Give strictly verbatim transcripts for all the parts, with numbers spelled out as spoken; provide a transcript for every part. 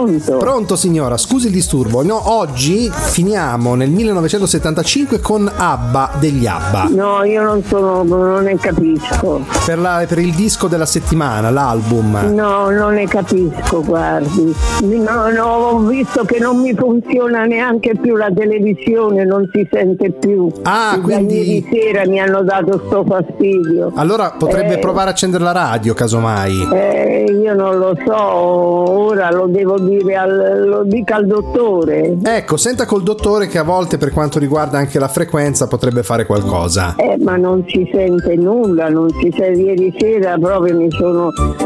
Pronto? Pronto signora, scusi il disturbo. No, oggi finiamo nel millenovecentosettantacinque con ABBA degli ABBA. No, io non sono, non ne capisco. Per, la, per il disco della settimana, l'album. No, non ne capisco, guardi. No, no, ho visto che non mi funziona neanche più la televisione, non si sente più. Ah, da quindi ieri sera mi hanno dato sto fastidio. Allora potrebbe eh, provare a accendere la radio, casomai. Eh, io non lo so, ora lo devo dire al, lo dica al dottore. Ecco, senta col dottore che a volte per quanto riguarda anche la frequenza potrebbe fare qualcosa. Eh, ma non si sente nulla, non si sente. Ieri sera proprio mi sono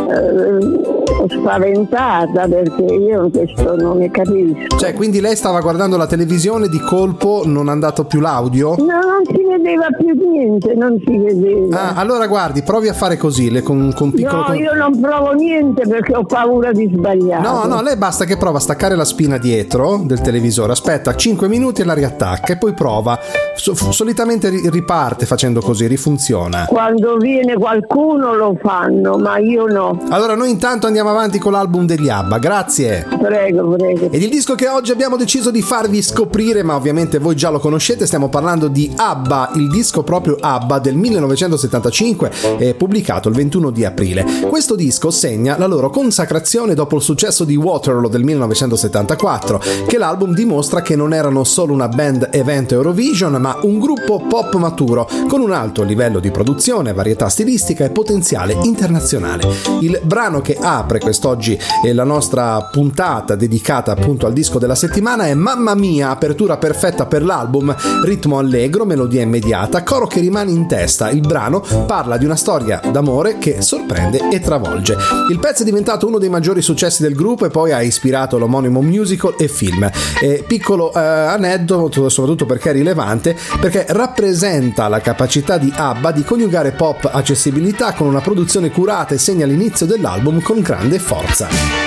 eh, spaventata perché io questo non ne capisco. Cioè, quindi lei stava guardando la televisione, di colpo non è andato più l'audio? No, non si vedeva più niente, non si vedeva. Ah, allora guardi, provi a fare così, le con, con piccolo... No, con... io non provo niente perché ho paura di sbagliare. No, no, lei basta che prova a staccare la spina dietro del televisore, aspetta cinque minuti e la riattacca e poi prova. So- solitamente ri- riparte facendo così, rifunziona. Quando viene qualcuno lo fanno, ma io no. Allora noi intanto andiamo avanti con l'album degli ABBA, grazie. Prego, prego. Ed il disco che oggi abbiamo deciso di farvi scoprire, ma ovviamente voi già lo conoscete, stiamo parlando di ABBA, il disco proprio ABBA del millenovecentosettantacinque, eh, pubblicato il ventuno di aprile. Questo disco segna la loro consacrazione dopo il successo di Waterloo del millenovecentosettantaquattro, che l'album dimostra che non erano solo una band evento Eurovision, ma un gruppo pop maturo con un alto livello di produzione, varietà stilistica e potenziale internazionale. Il brano che apre quest'oggi è la nostra puntata dedicata appunto al disco della settimana è Mamma Mia, apertura perfetta per l'album, ritmo allegro, melodia immediata, coro che rimane in testa. Il brano parla di una storia d'amore che sorprende e travolge. Il pezzo è diventato uno dei maggiori successi del gruppo e poi ha ispirato l'omonimo musical e film. E piccolo eh, aneddoto, soprattutto perché è rilevante, perché rappresenta la capacità di ABBA di coniugare pop accessibilità con una produzione curata e segna l'inizio dell'album con grande forza.